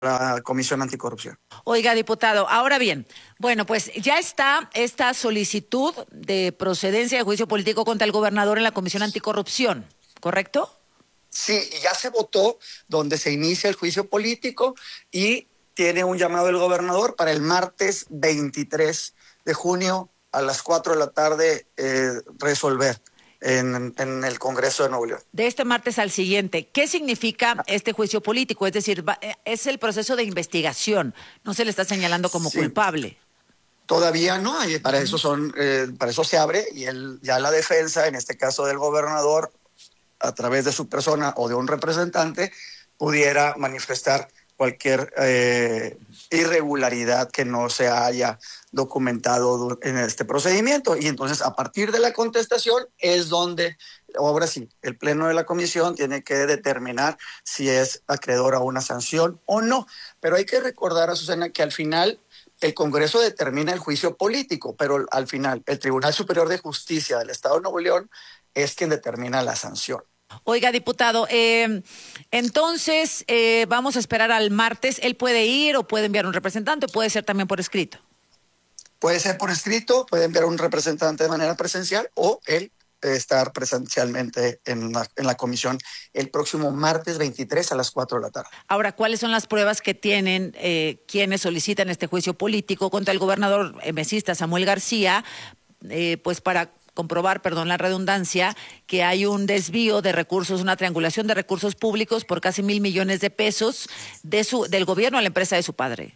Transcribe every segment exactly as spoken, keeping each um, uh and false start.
la Comisión Anticorrupción. Oiga, diputado, ahora bien, bueno, pues ya está esta solicitud de procedencia de juicio político contra el gobernador en la Comisión Anticorrupción, ¿correcto? Sí, ya se votó donde se inicia el juicio político y tiene un llamado del gobernador para el martes veintitrés de junio a las cuatro de la tarde eh, resolver en, en el Congreso de Nuevo León. De este martes al siguiente, ¿qué significa este juicio político? Es decir, va, es el proceso de investigación, no se le está señalando como Sí. culpable. Todavía no, hay, para eso son, eh, para eso se abre y él, ya la defensa, en este caso del gobernador, a través de su persona o de un representante, pudiera manifestar cualquier eh, irregularidad que no se haya documentado en este procedimiento. Y entonces, a partir de la contestación, es donde, ahora sí, el Pleno de la Comisión tiene que determinar si es acreedor a una sanción o no. Pero hay que recordar, a Susana, que al final el Congreso determina el juicio político, pero al final el Tribunal Superior de Justicia del Estado de Nuevo León es quien determina la sanción. Oiga, diputado, eh, entonces eh, vamos a esperar al martes. ¿Él puede ir o puede enviar un representante o puede ser también por escrito? Puede ser por escrito, puede enviar un representante de manera presencial o él estar presencialmente en la, en la comisión el próximo martes veintitrés a las cuatro de la tarde. Ahora, ¿cuáles son las pruebas que tienen eh, quienes solicitan este juicio político contra el gobernador mesista Samuel García, eh, pues para comprobar, perdón la redundancia, que hay un desvío de recursos, una triangulación de recursos públicos por casi mil millones de pesos de su, del gobierno a la empresa de su padre?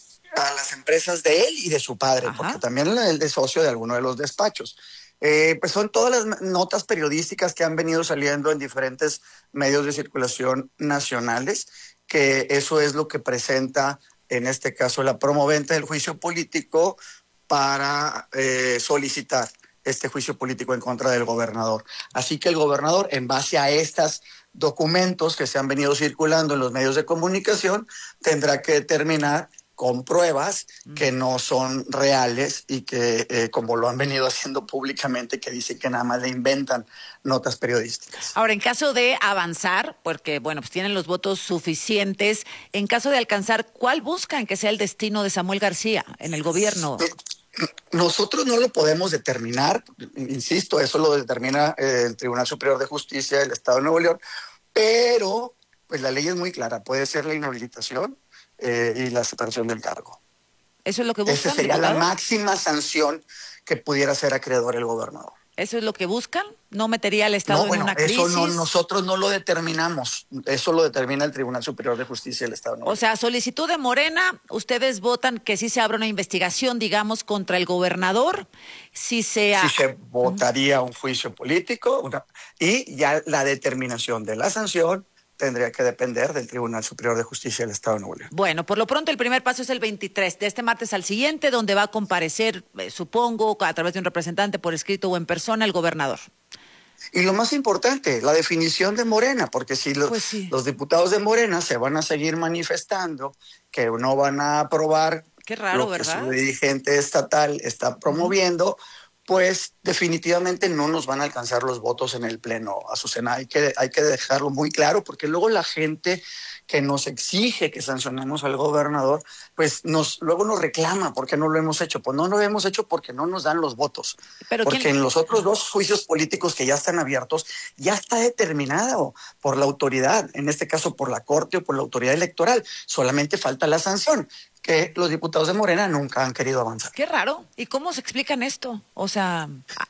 A las empresas de él y de su padre, Ajá. Porque también él es socio de alguno de los despachos. Eh, pues son todas las notas periodísticas que han venido saliendo en diferentes medios de circulación nacionales, que eso es lo que presenta, en este caso, la promovente del juicio político para eh, solicitar este juicio político en contra del gobernador. Así que el gobernador, en base a estos documentos que se han venido circulando en los medios de comunicación, tendrá que determinar con pruebas que no son reales y que, eh, como lo han venido haciendo públicamente, que dicen que nada más le inventan notas periodísticas. Ahora, en caso de avanzar, porque, bueno, pues tienen los votos suficientes, en caso de alcanzar, ¿cuál buscan que sea el destino de Samuel García en el gobierno? Nosotros no lo podemos determinar, insisto, eso lo determina eh, el Tribunal Superior de Justicia del Estado de Nuevo León, pero pues la ley es muy clara, puede ser la inhabilitación eh, y la separación del cargo. ¿Eso es lo que buscan, Esa sería diputado? la máxima sanción que pudiera ser acreedor el gobernador. ¿Eso es lo que buscan? ¿No metería al Estado No, en bueno, una crisis? eso no, nosotros no lo determinamos, eso lo determina el Tribunal Superior de Justicia del Estado de Nuevo León. O sea, solicitud de Morena, ustedes votan que sí se abra una investigación, digamos, contra el gobernador, si se... Si se votaría un juicio político una, y ya la determinación de la sanción tendría que depender del Tribunal Superior de Justicia del Estado de Nuevo León. Bueno, por lo pronto el primer paso es el veintitrés, de este martes al siguiente, donde va a comparecer, eh, supongo, a través de un representante por escrito o en persona, el gobernador. Y lo más importante, la definición de Morena, porque si los, Pues sí. los diputados de Morena se van a seguir manifestando que no van a aprobar Qué raro, lo que ¿verdad? su dirigente estatal está promoviendo, pues definitivamente no nos van a alcanzar los votos en el Pleno, Azucena. Hay que, hay que dejarlo muy claro, porque luego la gente que nos exige que sancionemos al gobernador, pues nos luego nos reclama porque no lo hemos hecho. Pues no lo hemos hecho porque no nos dan los votos. Pero porque ¿quién? en los otros dos juicios políticos que ya están abiertos, ya está determinado por la autoridad, en este caso por la Corte o por la autoridad electoral. Solamente falta la sanción, que los diputados de Morena nunca han querido avanzar. Qué raro. ¿Y cómo se explican esto? O sea,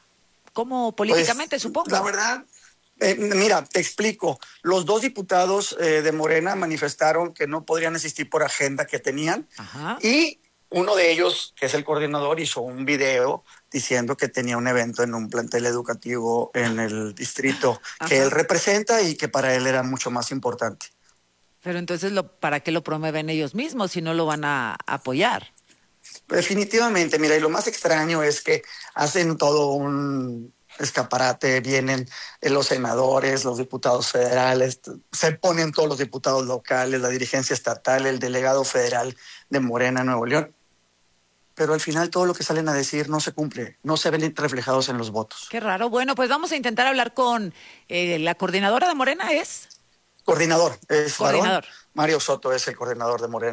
¿cómo políticamente, Pues, supongo? la verdad, eh, mira, te explico. Los dos diputados eh, de Morena manifestaron que no podrían asistir por agenda que tenían. Ajá. Y uno de ellos, que es el coordinador, hizo un video diciendo que tenía un evento en un plantel educativo en el distrito que Ajá. él representa y que para él era mucho más importante. Pero entonces, lo, ¿para qué lo promueven ellos mismos si no lo van a apoyar? Definitivamente, mira, y lo más extraño es que hacen todo un escaparate, vienen los senadores, los diputados federales, se ponen todos los diputados locales, la dirigencia estatal, el delegado federal de Morena, Nuevo León, pero al final todo lo que salen a decir no se cumple, no se ven reflejados en los votos. Qué raro. Bueno, pues vamos a intentar hablar con eh, la coordinadora de Morena, ¿es? Coordinador, es varón. Coordinador. Mario Soto es el coordinador de Morena.